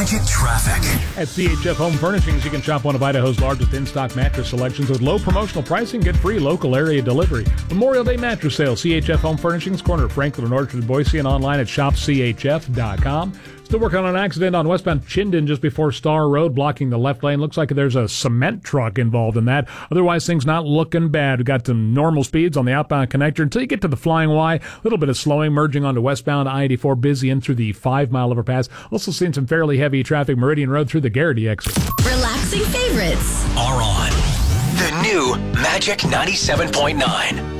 Magic Traffic. At CHF Home Furnishings, you can shop one of Idaho's largest in-stock mattress selections with low promotional pricing. Get free local area delivery. Memorial Day mattress sale. CHF Home Furnishings, corner of Franklin and Orchard, Boise, and online at shopchf.com. Still working on an accident on westbound Chinden just before Star Road, blocking the left lane. Looks like there's a cement truck involved in that. Otherwise, things not looking bad. We've got some normal speeds on the outbound connector until you get to the Flying Y. A little bit of slowing, merging onto westbound I-84, busy in through the 5 Mile overpass. Also seeing some fairly heavy traffic, Meridian Road through the Garrity exit. Relaxing favorites Are on the new Magic 97.9.